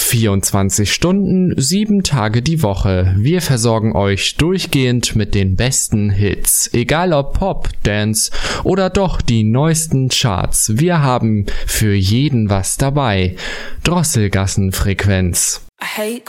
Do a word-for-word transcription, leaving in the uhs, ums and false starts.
vierundzwanzig Stunden, sieben Tage die Woche. Wir versorgen euch durchgehend mit den besten Hits. Egal ob Pop, Dance oder doch die neuesten Charts. Wir haben für jeden was dabei. Drosselgassenfrequenz. I hate